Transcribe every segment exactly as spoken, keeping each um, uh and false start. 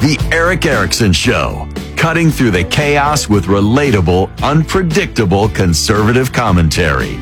The Eric Erickson Show, cutting through the chaos with relatable, unpredictable conservative commentary.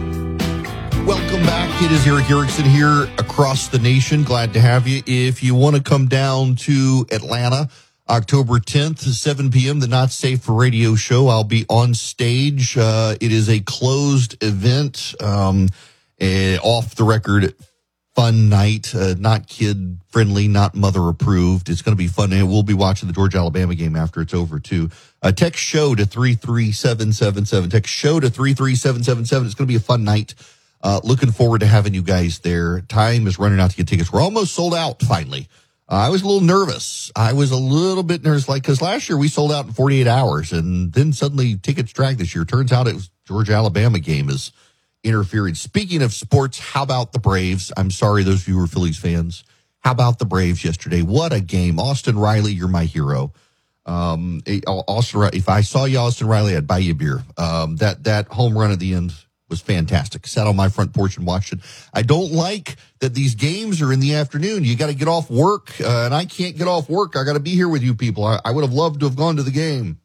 Welcome back. It is Eric Erickson here across the nation. Glad to have you. If you want to come down to Atlanta, October tenth, seven p.m., the Not Safe for Radio show, I'll be on stage. Uh, it is a closed event, um, a off-the-record fun night, uh, not kid-friendly, not mother-approved. It's going to be fun, and we'll be watching the Georgia-Alabama game after it's over, too. Uh, text SHOW to three three seven seven seven. Text SHOW to three three seven seven seven. It's going to be a fun night. Uh, looking forward to having you guys there. Time is running out to get tickets. We're almost sold out, finally. Uh, I was a little nervous. I was a little bit nervous, like, because last year we sold out in forty-eight hours, and then suddenly tickets dragged this year. Turns out it was Georgia-Alabama game is interfering. Speaking of sports, how about the Braves? I'm sorry, those of you who are Phillies fans. How about the Braves yesterday? What a game. Austin Riley, you're my hero. Um, Austin, if I saw you, Austin Riley, I'd buy you a beer. Um, that, that home run at the end was fantastic. Sat on my front porch and watched it. I don't like that these games are in the afternoon. You got to get off work, uh, and I can't get off work. I got to be here with you people. I, I would have loved to have gone to the game.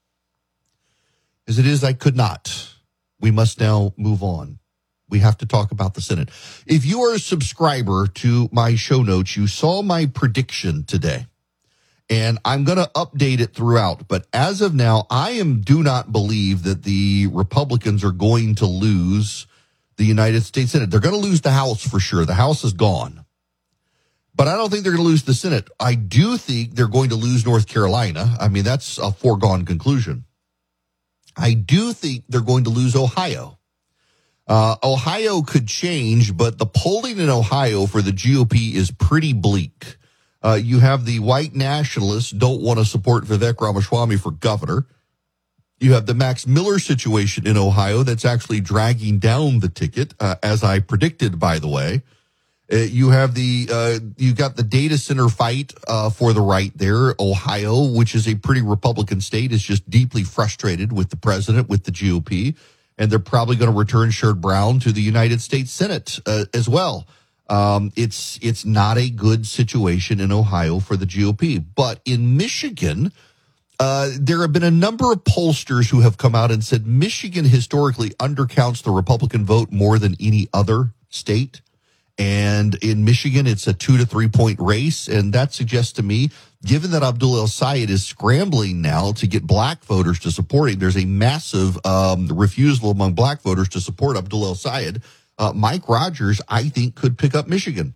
As it is, I could not. We must now move on. We have to talk about the Senate. If you are a subscriber to my show notes, you saw my prediction today. And I'm going to update it throughout. But as of now, I am do not believe that the Republicans are going to lose the United States Senate. They're going to lose the House for sure. The House is gone. But I don't think they're going to lose the Senate. I do think they're going to lose North Carolina. I mean, that's a foregone conclusion. I do think they're going to lose Ohio. Uh, Ohio could change, but the polling in Ohio for the G O P is pretty bleak. Uh, you have the white nationalists don't want to support Vivek Ramaswamy for governor. You have the Max Miller situation in Ohio that's actually dragging down the ticket, uh, as I predicted, by the way. Uh, you have the, uh, you got the data center fight, uh, for the right there. Ohio, which is a pretty Republican state, is just deeply frustrated with the president, with the G O P, and they're probably going to return Sherrod Brown to the United States Senate, uh, as well. Um, it's, it's not a good situation in Ohio for the G O P, but in Michigan, uh, there have been a number of pollsters who have come out and said Michigan historically undercounts the Republican vote more than any other state. And in Michigan, it's a two to three point race. And that suggests to me, given that Abdul El-Sayed is scrambling now to get black voters to support him, there's a massive um, refusal among black voters to support Abdul El-Sayed. Uh, Mike Rogers, I think, could pick up Michigan.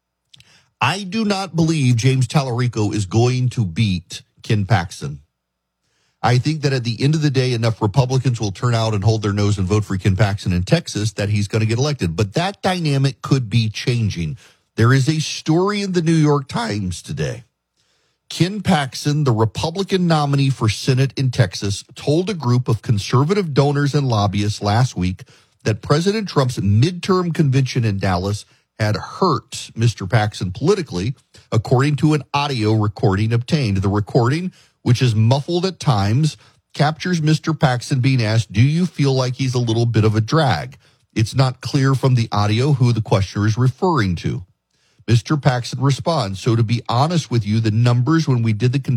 I do not believe James Tallarico is going to beat Ken Paxton. I think that at the end of the day, enough Republicans will turn out and hold their nose and vote for Ken Paxton in Texas that he's going to get elected. But that dynamic could be changing. There is a story in the New York Times today. Ken Paxton, the Republican nominee for Senate in Texas, told a group of conservative donors and lobbyists last week that President Trump's midterm convention in Dallas had hurt Mister Paxton politically, according to an audio recording obtained. The recording, which is muffled at times, captures Mister Paxton being asked, do you feel like he's a little bit of a drag? It's not clear from the audio who the questioner is referring to. Mister Paxton responds, so to be honest with you, the numbers when we did the